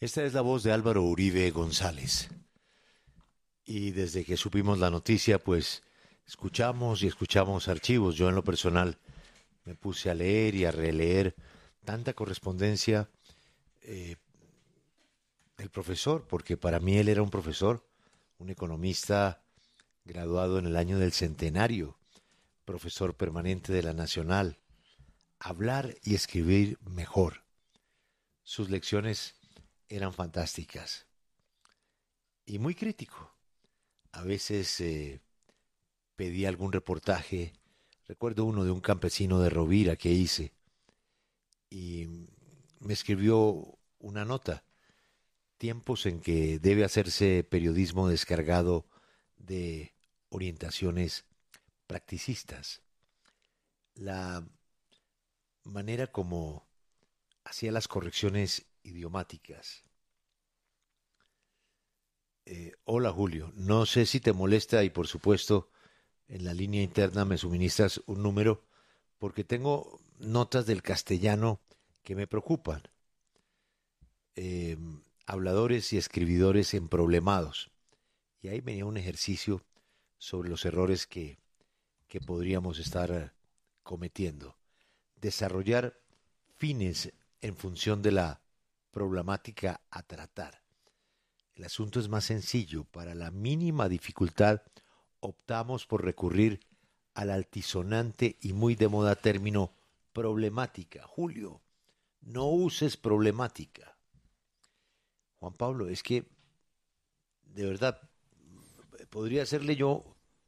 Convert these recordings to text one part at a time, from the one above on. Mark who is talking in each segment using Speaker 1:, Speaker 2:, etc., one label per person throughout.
Speaker 1: Esta es la voz de Álvaro Uribe González. Y desde que supimos la noticia, pues escuchamos y escuchamos archivos. Yo en lo personal me puse a leer y a releer tanta correspondencia eh, del profesor, porque para mí él era un profesor, un economista graduado en el año del centenario, profesor permanente de la Nacional. Hablar y escribir mejor. Sus lecciones eran fantásticas y muy crítico. A veces pedía algún reportaje. Recuerdo uno de un campesino de Rovira que hice y me escribió una nota. Tiempos en que debe hacerse periodismo descargado de orientaciones practicistas. La manera como hacía las correcciones idiomáticas. Hola Julio, no sé si te molesta y por supuesto en la línea interna me suministras un número porque tengo notas del castellano que me preocupan. Eh, Habladores y escribidores emproblemados. Y ahí venía un ejercicio sobre los errores que podríamos estar cometiendo. Desarrollar fines en función de la problemática a tratar. El asunto es más sencillo. Para la mínima dificultad optamos por recurrir al altisonante y muy de moda término problemática. Julio, no uses problemática. Juan Pablo, es que de verdad podría hacerle yo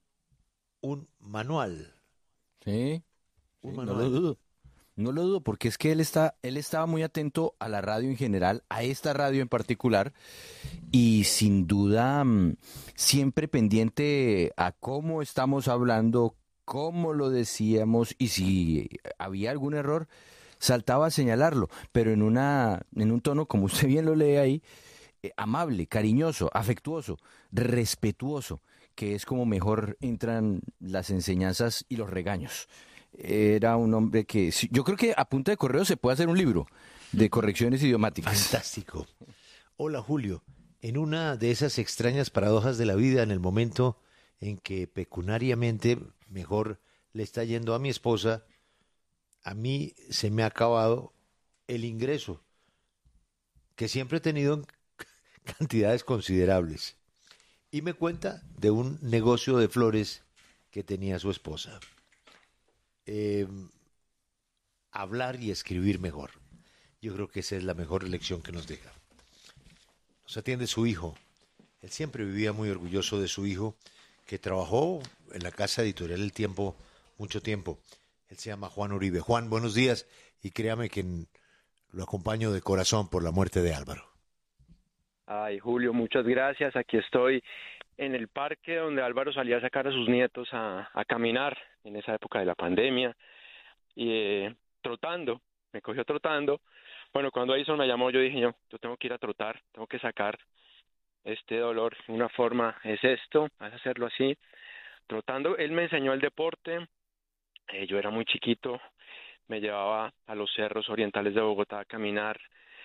Speaker 1: un manual,
Speaker 2: Sí,
Speaker 1: un
Speaker 2: sí, no lo
Speaker 1: manual.
Speaker 2: dudo. No lo dudo, porque es que él estaba muy atento a la radio en general, a esta radio en particular, y sin duda siempre pendiente a cómo estamos hablando, cómo lo decíamos, y si había algún error, saltaba a señalarlo, pero en un tono, como usted bien lo lee ahí, amable, cariñoso, afectuoso, respetuoso, que es como mejor entran las enseñanzas y los regaños. Era un hombre que, sí, yo creo que a punta de correo se puede hacer un libro de correcciones idiomáticas.
Speaker 1: Fantástico. Hola Julio, en una de esas extrañas paradojas de la vida, en el momento en que pecuniariamente mejor le está yendo a mi esposa, a mí se me ha acabado el ingreso, que siempre he tenido en cantidades considerables. Y me cuenta de un negocio de flores que tenía su esposa. Eh, Hablar y escribir mejor. Yo creo que esa es la mejor lección que nos deja. Nos atiende su hijo. Él siempre vivía muy orgulloso de su hijo, que trabajó en la casa editorial El Tiempo mucho tiempo. Él se llama Juan Uribe. Juan, buenos días y créame que lo acompaño de corazón por la muerte de Álvaro.
Speaker 3: Ay, Julio, muchas gracias. Aquí estoy en el parque donde Álvaro salía a sacar a sus nietos a caminar en esa época de la pandemia y trotando, me cogió trotando. Bueno, cuando Edison me llamó, yo dije, yo tengo que ir a trotar, tengo que sacar este dolor. Una forma es esto, es hacerlo así, trotando. Él me enseñó el deporte, yo era muy chiquito, me llevaba a los cerros orientales de Bogotá a caminar,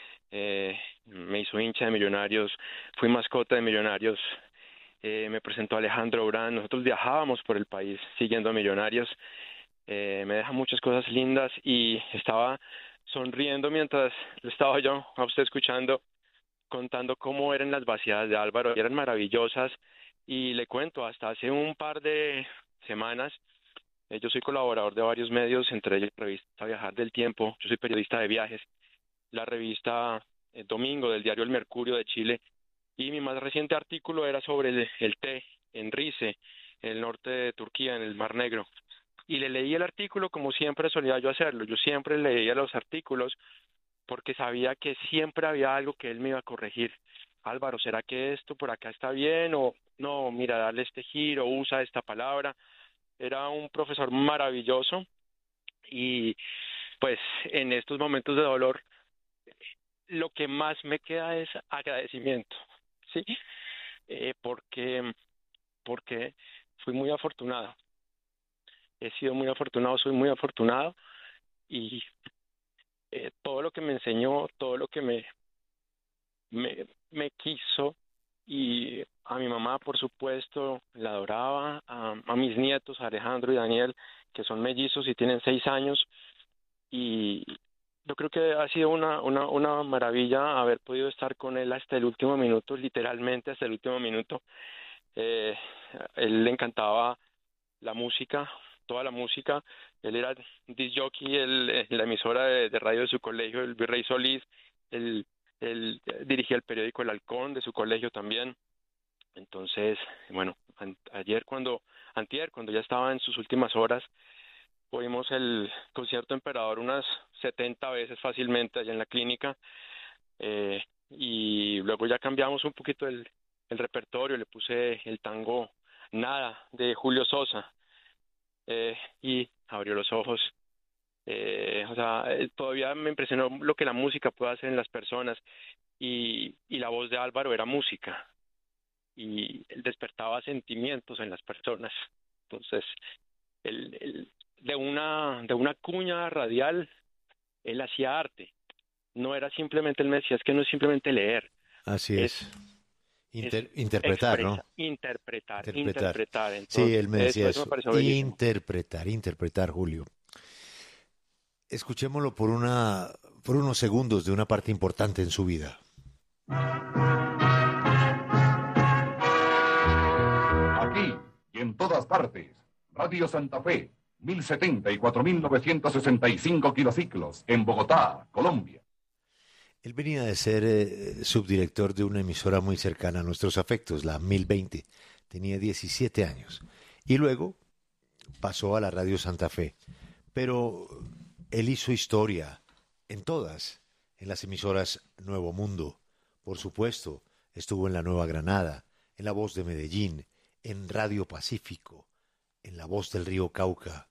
Speaker 3: me hizo hincha de Millonarios, fui mascota de Millonarios, me presentó Alejandro Brand, nosotros viajábamos por el país siguiendo a Millonarios, me deja muchas cosas lindas y estaba sonriendo mientras lo estaba yo a usted escuchando, contando cómo eran las vaciadas de Álvaro, eran maravillosas y le cuento, hasta hace un par de semanas, yo soy colaborador de varios medios, entre ellos la revista Viajar del Tiempo, yo soy periodista de viajes, la revista Domingo del diario El Mercurio de Chile, y mi más reciente artículo era sobre el té en Rize, en el norte de Turquía, en el Mar Negro. Y le leí el artículo como siempre solía yo hacerlo. Yo siempre leía los artículos porque sabía que siempre había algo que él me iba a corregir. Álvaro, ¿será que esto por acá está bien? O no, mira, dale este giro, usa esta palabra. Era un profesor maravilloso y pues en estos momentos de dolor lo que más me queda es agradecimiento, ¿sí? Porque fui muy afortunado, he sido muy afortunado, soy muy afortunado y todo lo que me enseñó, todo lo que me me quiso, y a mi mamá, por supuesto, la adoraba, a mis nietos, a Alejandro y Daniel, que son mellizos y tienen 6 años, y yo creo que ha sido una maravilla haber podido estar con él hasta el último minuto, literalmente hasta el último minuto. Eh, Él le encantaba la música, toda la música. Él era disc jockey en la emisora de radio de su colegio, el Virrey Solís. Él dirigía el periódico El Halcón de su colegio también. Entonces, bueno, antier, cuando ya estaba en sus últimas horas, oímos el concierto Emperador unas 70 veces fácilmente allá en la clínica, y luego ya cambiamos un poquito el repertorio, le puse el tango Nada de Julio Sosa, y abrió los ojos. Todavía me impresionó lo que la música puede hacer en las personas, y la voz de Álvaro era música, y él despertaba sentimientos en las personas. Entonces, de una cuña radial, él hacía arte. No era simplemente, él me decía, es que no es simplemente leer,
Speaker 1: Así
Speaker 3: es,
Speaker 1: es.
Speaker 3: es
Speaker 1: Interpretar, ¿no?
Speaker 3: interpretar.
Speaker 1: Sí,
Speaker 3: Entonces,
Speaker 1: él me decía
Speaker 3: eso me
Speaker 1: eso.
Speaker 3: pareció bellísimo.
Speaker 1: Interpretar, Julio. Escuchémoslo por unos segundos de una parte importante en su vida.
Speaker 4: Aquí y en todas partes, Radio Santa Fe, 1070 y 4965 kilociclos, en Bogotá, Colombia.
Speaker 1: Él venía de ser subdirector de una emisora muy cercana a nuestros afectos, la 1020. Tenía 17 años. Y luego pasó a la Radio Santa Fe. Pero él hizo historia en todas, en las emisoras Nuevo Mundo, por supuesto, estuvo en la Nueva Granada, en La Voz de Medellín, en Radio Pacífico, en La Voz del Río Cauca.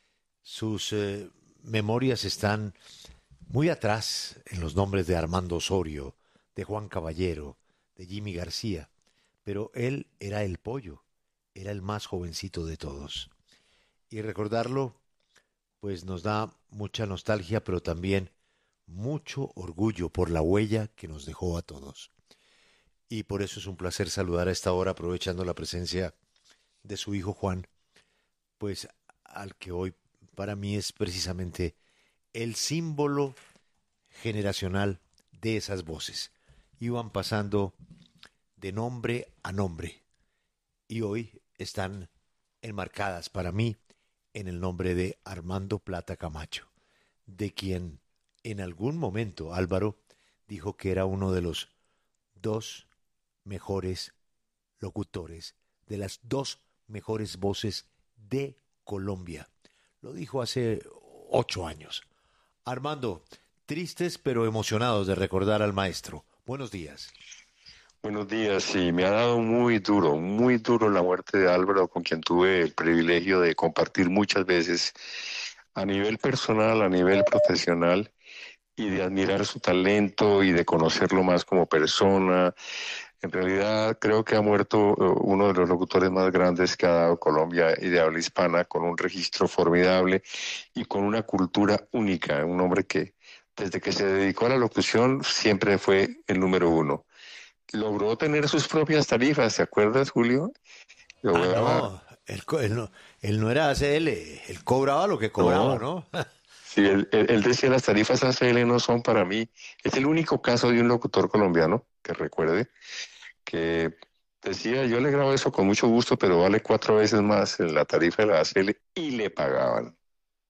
Speaker 1: Sus memorias están muy atrás en los nombres de Armando Osorio, de Juan Caballero, de Jimmy García, pero él era el pollo, era el más jovencito de todos. Y recordarlo, pues nos da mucha nostalgia, pero también mucho orgullo por la huella que nos dejó a todos. Y por eso es un placer saludar a esta hora, aprovechando la presencia de su hijo Juan, pues al que hoy para mí es precisamente el símbolo generacional de esas voces. Iban pasando de nombre a nombre y hoy están enmarcadas para mí en el nombre de Armando Plata Camacho, de quien en algún momento Álvaro dijo que era uno de los 2 mejores locutores, de las 2 mejores voces de Colombia. Lo dijo hace 8 años. Armando, tristes pero emocionados de recordar al maestro. Buenos días.
Speaker 5: Buenos días, sí, me ha dado muy duro la muerte de Álvaro, con quien tuve el privilegio de compartir muchas veces a nivel personal, a nivel profesional, y de admirar su talento y de conocerlo más como persona. En realidad creo que ha muerto uno de los locutores más grandes que ha dado Colombia y de habla hispana, con un registro formidable y con una cultura única, un hombre que desde que se dedicó a la locución siempre fue el número 1. Logró tener sus propias tarifas, ¿te acuerdas, Julio?
Speaker 1: No, él no era ACL, él cobraba lo que cobraba, ¿no?
Speaker 5: Sí, él decía, las tarifas ACL no son para mí. Es el único caso de un locutor colombiano que recuerde que decía, yo le grabo eso con mucho gusto, pero vale 4 veces más en la tarifa de la ACL, y le pagaban.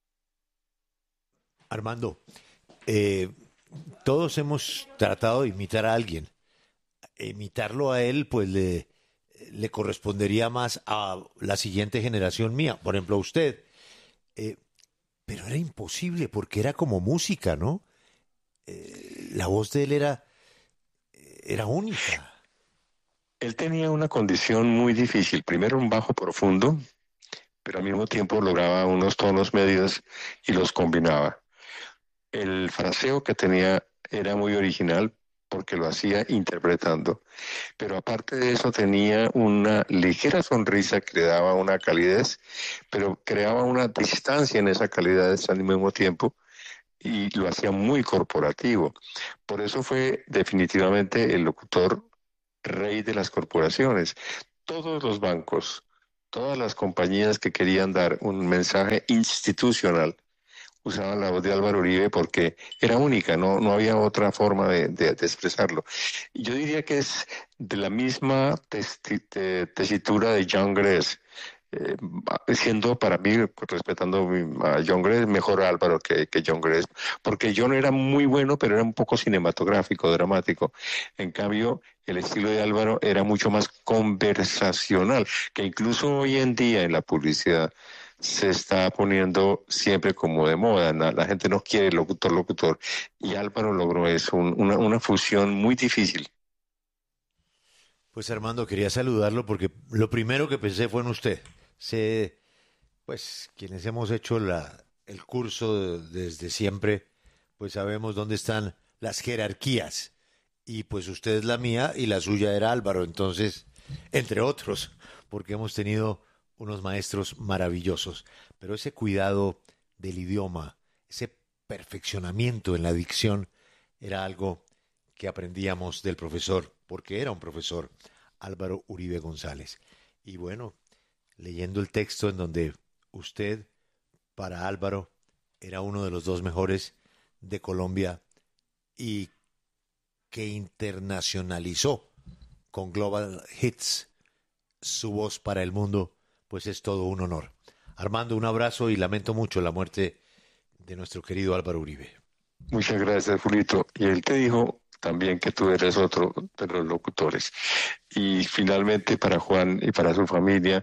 Speaker 1: Armando, todos hemos tratado de imitar a alguien. Imitarlo a él, pues le correspondería más a la siguiente generación mía, por ejemplo a usted. Pero era imposible porque era como música, ¿no? La voz de él era única.
Speaker 5: Él tenía una condición muy difícil. Primero un bajo profundo, pero al mismo tiempo lograba unos tonos medios y los combinaba. El fraseo que tenía era muy original porque lo hacía interpretando, pero aparte de eso tenía una ligera sonrisa que le daba una calidez, pero creaba una distancia en esa calidez al mismo tiempo, y lo hacía muy corporativo. Por eso fue definitivamente el locutor rey de las corporaciones. Todos los bancos, todas las compañías que querían dar un mensaje institucional usaban la voz de Álvaro Uribe porque era única, no había otra forma de expresarlo. Y yo diría que es de la misma tesitura de John Gress, siendo para mí, respetando a John Gress, mejor Álvaro que John Gress, porque John era muy bueno, pero era un poco cinematográfico, dramático. En cambio, el estilo de Álvaro era mucho más conversacional, que incluso hoy en día en la publicidad se está poniendo siempre como de moda. La gente no quiere locutor, y Álvaro logró eso, una fusión muy difícil.
Speaker 1: Pues Armando, quería saludarlo porque lo primero que pensé fue en usted. Sé, pues, quienes hemos hecho el curso desde siempre, pues sabemos dónde están las jerarquías. Y pues usted es la mía y la suya era Álvaro. Entonces, entre otros, porque hemos tenido unos maestros maravillosos. Pero ese cuidado del idioma, ese perfeccionamiento en la dicción, era algo que aprendíamos del profesor, porque era un profesor, Álvaro Uribe González. Y bueno, leyendo el texto en donde usted, para Álvaro, era uno de los dos mejores de Colombia y que internacionalizó con Global Hits su voz para el mundo, pues es todo un honor. Armando, un abrazo y lamento mucho la muerte de nuestro querido Álvaro Uribe.
Speaker 5: Muchas gracias, Julito. Y él te dijo también que tú eres otro de los locutores. Y finalmente para Juan y para su familia,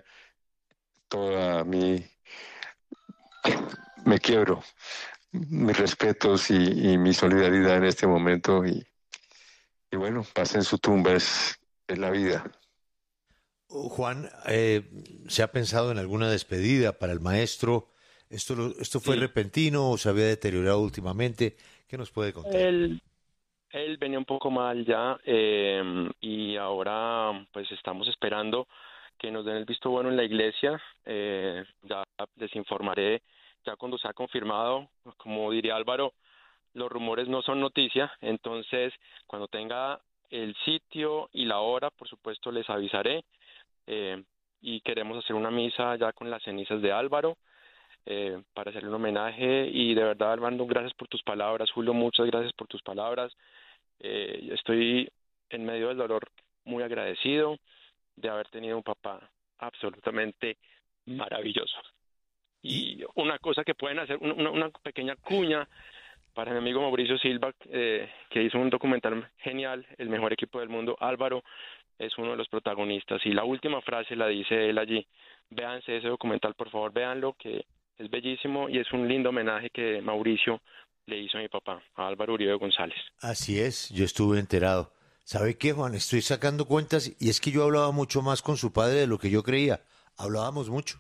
Speaker 5: me quiebro, mis respetos y mi solidaridad en este momento. Y bueno, paz en su tumba, es la vida.
Speaker 1: Juan, ¿se ha pensado en alguna despedida para el maestro? ¿Esto fue repentino o se había deteriorado últimamente? ¿Qué nos puede contar?
Speaker 3: Él venía un poco mal ya y ahora pues estamos esperando que nos den el visto bueno en la iglesia. Ya les informaré ya cuando sea confirmado. Como diría Álvaro, los rumores no son noticia, entonces cuando tenga el sitio y la hora, por supuesto les avisaré. Y queremos hacer una misa ya con las cenizas de Álvaro para hacerle un homenaje. Y de verdad, Armando, gracias por tus palabras. Julio, muchas gracias por tus palabras. Estoy en medio del dolor muy agradecido de haber tenido un papá absolutamente maravilloso. Y una cosa que pueden hacer, una pequeña cuña para mi amigo Mauricio Silva, que hizo un documental genial, El mejor equipo del mundo. Álvaro es uno de los protagonistas y la última frase la dice él allí. Véanse ese documental, por favor, véanlo, que es bellísimo y es un lindo homenaje que Mauricio le hizo a mi papá, a Álvaro Uribe González.
Speaker 1: Así es, yo estuve enterado. ¿Sabe qué, Juan? Estoy sacando cuentas y es que yo hablaba mucho más con su padre de lo que yo creía. Hablábamos mucho.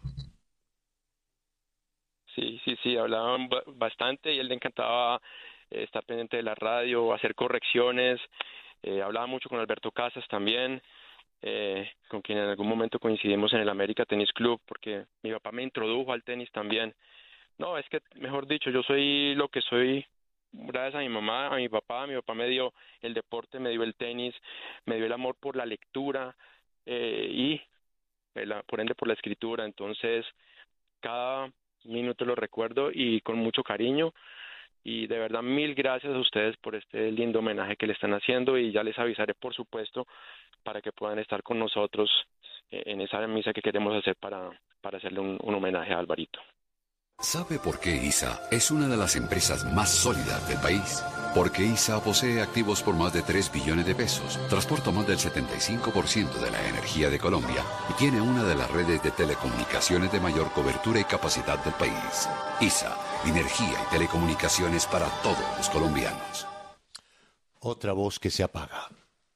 Speaker 3: Sí, hablaban bastante y a él le encantaba estar pendiente de la radio, hacer correcciones. Hablaba mucho con Alberto Casas también, con quien en algún momento coincidimos en el América Tenis Club, porque mi papá me introdujo al tenis también. No, es que, mejor dicho, yo soy lo que soy gracias a mi mamá, a mi papá. Mi papá me dio el deporte, me dio el tenis, me dio el amor por la lectura y por ende por la escritura. Entonces, cada minuto lo recuerdo y con mucho cariño. Y de verdad, mil gracias a ustedes por este lindo homenaje que le están haciendo y ya les avisaré, por supuesto, para que puedan estar con nosotros en esa misa que queremos hacer para hacerle un homenaje a Alvarito.
Speaker 6: ¿Sabe por qué ISA es una de las empresas más sólidas del país? Porque ISA posee activos por más de 3 billones de pesos, transporta más del 75% de la energía de Colombia y tiene una de las redes de telecomunicaciones de mayor cobertura y capacidad del país. ISA, energía y telecomunicaciones para todos los colombianos.
Speaker 1: Otra voz que se apaga.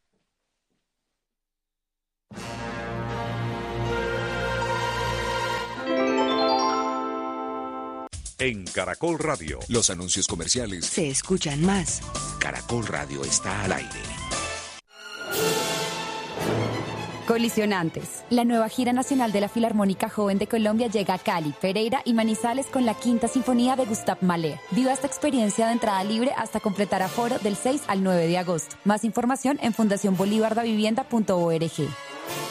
Speaker 7: En Caracol Radio,
Speaker 8: los anuncios comerciales
Speaker 9: se escuchan más.
Speaker 8: Caracol Radio está al aire.
Speaker 9: Con
Speaker 8: colisionantes. La nueva gira nacional de la Filarmónica Joven de Colombia llega a Cali, Pereira y Manizales con la Quinta Sinfonía de Gustave Mahler. Viva esta experiencia de entrada libre hasta completar aforo del 6 al 9 de agosto. Más información en fundacionbolivardavivienda.org.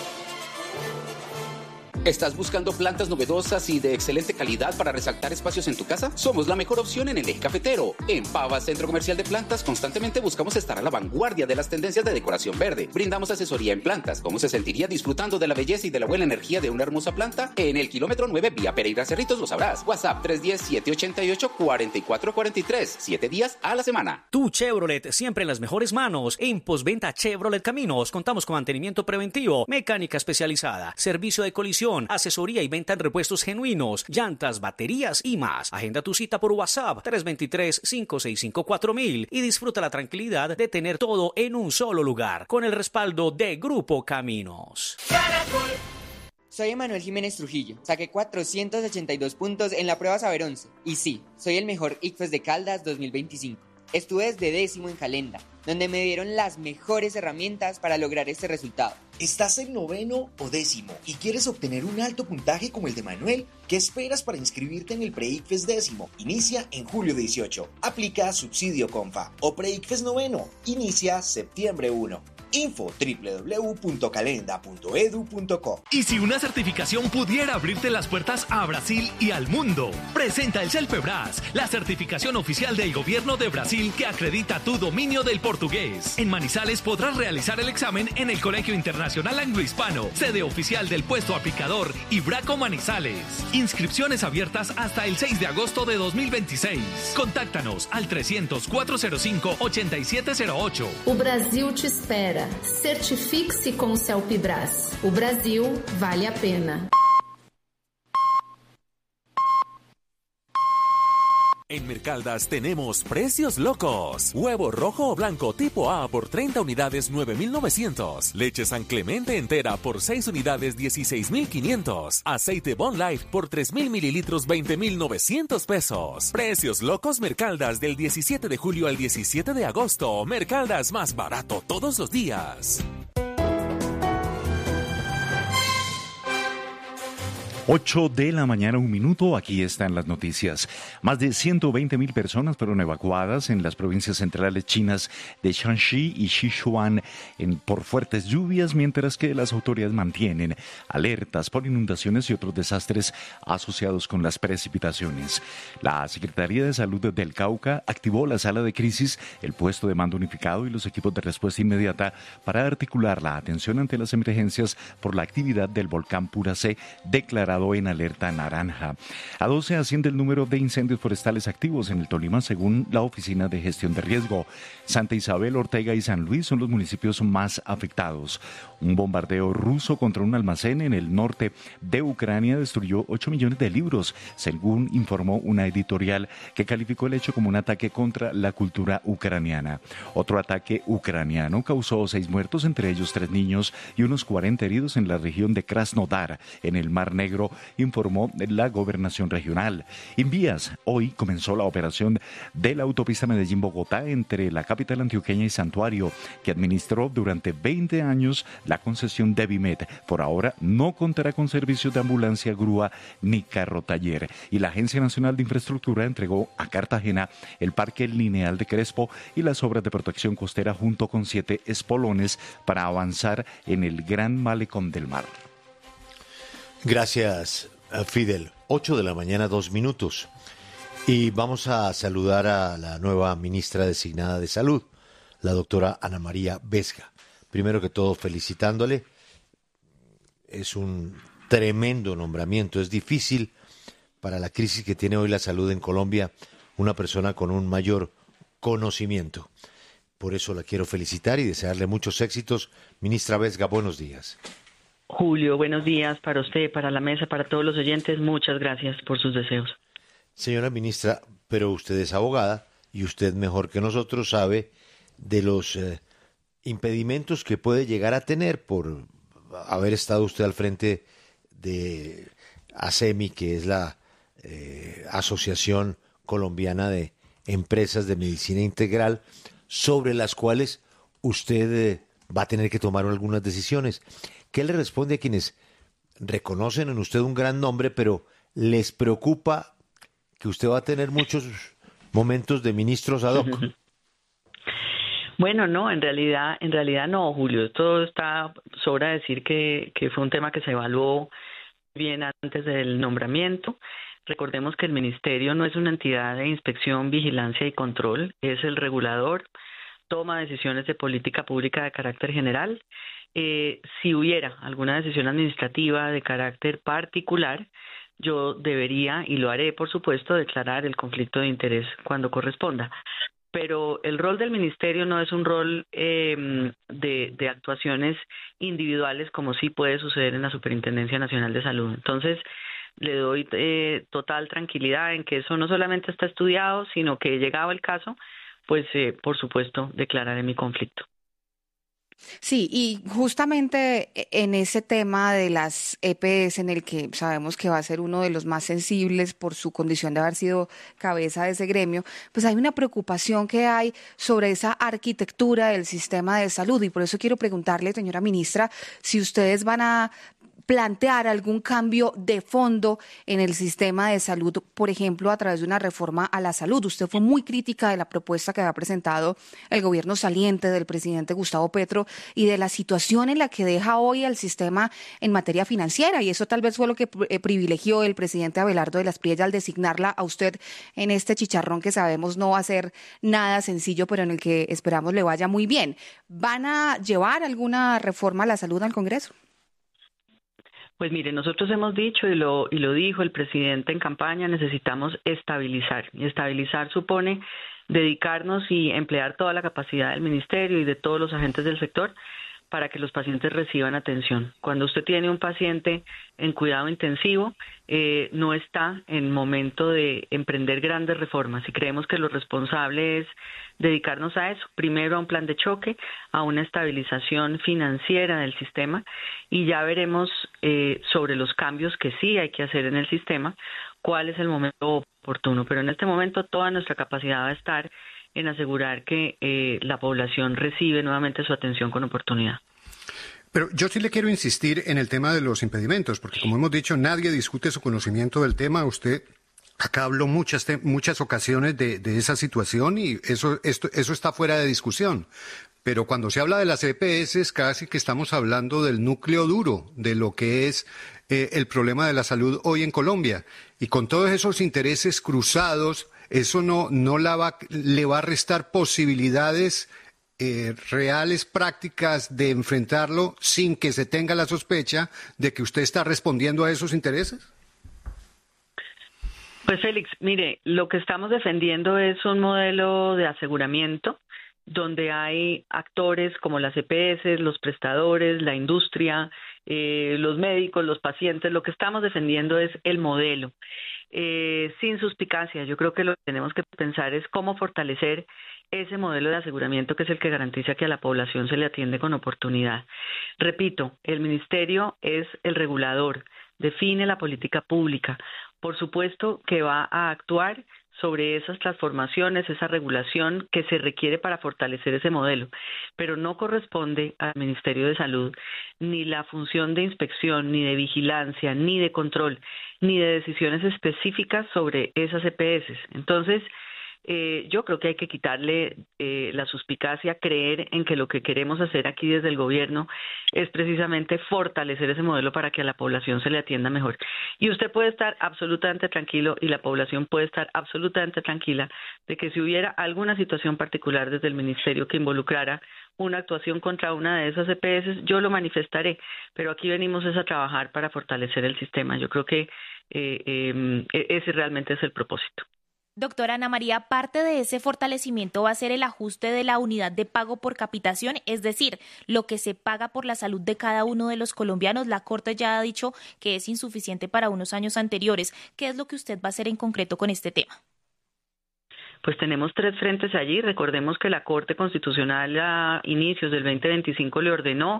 Speaker 9: ¿Estás buscando plantas novedosas y de excelente calidad para resaltar espacios en tu casa? Somos la mejor opción en el eje cafetero. En Pava, Centro Comercial de Plantas, constantemente buscamos estar a la vanguardia de las tendencias de decoración verde. Brindamos asesoría en plantas. ¿Cómo se sentiría disfrutando de la belleza y de la buena energía de una hermosa planta? En el kilómetro 9 vía Pereira Cerritos lo sabrás. WhatsApp 310-788-4443. 7 días a la semana.
Speaker 10: Tu Chevrolet siempre en las mejores manos. En Postventa Chevrolet Caminos contamos con mantenimiento preventivo, mecánica especializada, servicio de colisión, asesoría y venta en repuestos genuinos, llantas, baterías y más. Agenda tu cita por WhatsApp 323-565-4000 y disfruta la tranquilidad de tener todo en un solo lugar con el respaldo de Grupo Caminos.
Speaker 11: Soy Emanuel Jiménez Trujillo. Saqué 482 puntos en la prueba Saber 11. Y sí, soy el mejor ICFES de Caldas 2025. Estuve desde 10º en Calenda, donde me dieron las mejores herramientas para lograr este resultado.
Speaker 12: ¿Estás en 9º o 10º y quieres obtener un alto puntaje como el de Manuel? ¿Qué esperas para inscribirte en el Pre-ICFES 10º? Inicia en julio 18. Aplica subsidio Confa o Pre-ICFES 9º. Inicia septiembre 1. Info www.calenda.edu.co.
Speaker 13: Y si una certificación pudiera abrirte las puertas a Brasil y al mundo, presenta el CELPEBRAS, la certificación oficial del gobierno de Brasil que acredita tu dominio del portugués. En Manizales podrás realizar el examen en el Colegio Internacional Anglo-Hispano, sede oficial del puesto aplicador Ibraco Manizales. Inscripciones abiertas hasta el 6 de agosto de 2026. Contáctanos al 300-405-8708.
Speaker 14: O Brasil te espera. Certifique-se com o CELPEBRAS. O Brasil vale a pena.
Speaker 15: En Mercaldas tenemos precios locos. Huevo rojo o blanco tipo A por 30 unidades 9,900. Leche San Clemente entera por 6 unidades 16,500. Aceite Bon Life por 3,000 mililitros 20,900 pesos. Precios locos Mercaldas del 17 de julio al 17 de agosto. Mercaldas más barato todos los días.
Speaker 16: 8 de la mañana, 1 minuto, aquí están las noticias. Más de 120,000 personas fueron evacuadas en las provincias centrales chinas de Shanxi y Sichuan por fuertes lluvias, mientras que las autoridades mantienen alertas por inundaciones y otros desastres asociados con las precipitaciones. La Secretaría de Salud del Cauca activó la sala de crisis, el puesto de mando unificado y los equipos de respuesta inmediata para articular la atención ante las emergencias por la actividad del volcán Puracé, declarado en alerta naranja. A 12 asciende el número de incendios forestales activos en el Tolima, según la Oficina de Gestión de Riesgo. Santa Isabel, Ortega y San Luis son los municipios más afectados. Un bombardeo ruso contra un almacén en el norte de Ucrania destruyó 8 millones de libros, según informó una editorial que calificó el hecho como un ataque contra la cultura ucraniana. Otro ataque ucraniano causó 6 muertos, entre ellos 3 niños y unos 40 heridos en la región de Krasnodar, en el Mar Negro, informó la gobernación regional. En vías, hoy comenzó la operación de la autopista Medellín-Bogotá entre la capital antioqueña y Santuario, que administró durante 20 años la concesión de Vimet. Por ahora no contará con servicios de ambulancia, grúa ni carro taller. Y la Agencia Nacional de Infraestructura entregó a Cartagena el Parque Lineal de Crespo y las obras de protección costera junto con 7 espolones para avanzar en el Gran Malecón del Mar.
Speaker 1: Gracias, Fidel. 8 de la mañana, 2 minutos. Y vamos a saludar a la nueva ministra designada de Salud, la doctora Ana María Vesga. Primero que todo, felicitándole. Es un tremendo nombramiento. Es difícil para la crisis que tiene hoy la salud en Colombia una persona con un mayor conocimiento. Por eso la quiero felicitar y desearle muchos éxitos. Ministra Vesga, buenos días.
Speaker 17: Julio, buenos días para usted, para la mesa, para todos los oyentes. Muchas gracias por sus deseos.
Speaker 1: Señora ministra, pero usted es abogada y usted mejor que nosotros sabe de los impedimentos que puede llegar a tener por haber estado usted al frente de ASEMI, que es la Asociación Colombiana de Empresas de Medicina Integral, sobre las cuales usted va a tener que tomar algunas decisiones. ¿Qué le responde a quienes reconocen en usted un gran nombre, pero les preocupa que usted va a tener muchos momentos de ministros ad hoc?
Speaker 17: Bueno, no, en realidad no, Julio. Esto sobra decir que fue un tema que se evaluó bien antes del nombramiento. Recordemos que el ministerio no es una entidad de inspección, vigilancia y control, es el regulador, toma decisiones de política pública de carácter general. Si hubiera alguna decisión administrativa de carácter particular, yo debería, y lo haré por supuesto, declarar el conflicto de interés cuando corresponda. Pero el rol del ministerio no es un rol de actuaciones individuales como sí puede suceder en la Superintendencia Nacional de Salud. Entonces, le doy total tranquilidad en que eso no solamente está estudiado, sino que llegado el caso, pues por supuesto declararé mi conflicto.
Speaker 18: Sí, y justamente en ese tema de las EPS, en el que sabemos que va a ser uno de los más sensibles por su condición de haber sido cabeza de ese gremio, pues hay una preocupación que hay sobre esa arquitectura del sistema de salud, y por eso quiero preguntarle, señora ministra, si ustedes van a plantear algún cambio de fondo en el sistema de salud, por ejemplo, a través de una reforma a la salud. Usted fue muy crítica de la propuesta que había presentado el gobierno saliente del presidente Gustavo Petro y de la situación en la que deja hoy el sistema en materia financiera, y eso tal vez fue lo que privilegió el presidente Abelardo de las Priella al designarla a usted en este chicharrón que sabemos no va a ser nada sencillo, pero en el que esperamos le vaya muy bien. ¿Van a llevar alguna reforma a la salud al Congreso?
Speaker 17: Pues mire, nosotros hemos dicho y lo dijo el presidente en campaña, necesitamos estabilizar. Y estabilizar supone dedicarnos y emplear toda la capacidad del ministerio y de todos los agentes del sector para que los pacientes reciban atención. Cuando usted tiene un paciente en cuidado intensivo, no está en momento de emprender grandes reformas, y creemos que lo responsable es dedicarnos a eso, primero a un plan de choque, a una estabilización financiera del sistema, y ya veremos sobre los cambios que sí hay que hacer en el sistema, cuál es el momento oportuno. Pero en este momento toda nuestra capacidad va a estar en asegurar que la población recibe nuevamente su atención con oportunidad.
Speaker 19: Pero yo sí le quiero insistir en el tema de los impedimentos, porque como hemos dicho, nadie discute su conocimiento del tema. Usted acá habló muchas ocasiones de esa situación y eso está fuera de discusión. Pero cuando se habla de las EPS, casi que estamos hablando del núcleo duro de lo que es el problema de la salud hoy en Colombia. Y con todos esos intereses cruzados, eso no le va a restar posibilidades reales, prácticas de enfrentarlo sin que se tenga la sospecha de que usted está respondiendo a esos intereses.
Speaker 17: Pues Félix, mire, lo que estamos defendiendo es un modelo de aseguramiento donde hay actores como las EPS, los prestadores, la industria, los médicos, los pacientes. Lo que estamos defendiendo es el modelo. Sin suspicacia, yo creo que lo que tenemos que pensar es cómo fortalecer ese modelo de aseguramiento que es el que garantiza que a la población se le atiende con oportunidad. Repito, el ministerio es el regulador, define la política pública. Por supuesto que va a actuar sobre esas transformaciones, esa regulación que se requiere para fortalecer ese modelo, pero no corresponde al Ministerio de Salud ni la función de inspección, ni de vigilancia, ni de control, ni de decisiones específicas sobre esas EPS. Entonces, yo creo que hay que quitarle la suspicacia, creer en que lo que queremos hacer aquí desde el gobierno es precisamente fortalecer ese modelo para que a la población se le atienda mejor. Y usted puede estar absolutamente tranquilo y la población puede estar absolutamente tranquila de que si hubiera alguna situación particular desde el ministerio que involucrara una actuación contra una de esas EPS, yo lo manifestaré, pero aquí venimos es a trabajar para fortalecer el sistema. Yo creo que ese realmente es el propósito.
Speaker 20: Doctora Ana María, parte de ese fortalecimiento va a ser el ajuste de la unidad de pago por capitación, es decir, lo que se paga por la salud de cada uno de los colombianos. La Corte ya ha dicho que es insuficiente para unos años anteriores. ¿Qué es lo que usted va a hacer en concreto con este tema?
Speaker 17: Pues tenemos 3 frentes allí. Recordemos que la Corte Constitucional a inicios del 2025 le ordenó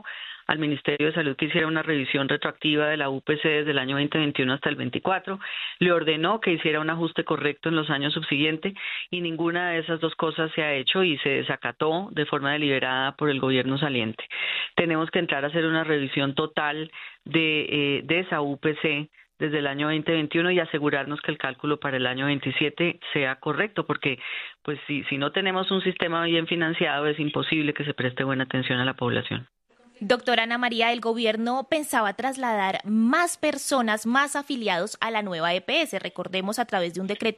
Speaker 17: al Ministerio de Salud que hiciera una revisión retroactiva de la UPC desde el año 2021 hasta el 24, le ordenó que hiciera un ajuste correcto en los años subsiguientes y ninguna de esas dos cosas se ha hecho y se desacató de forma deliberada por el gobierno saliente. Tenemos que entrar a hacer una revisión total de esa UPC desde el año 2021 y asegurarnos que el cálculo para el año 27 sea correcto, porque pues si no tenemos un sistema bien financiado es imposible que se preste buena atención a la población.
Speaker 20: Doctora Ana María, el gobierno pensaba trasladar más personas, más afiliados a la nueva EPS, recordemos a través de un decreto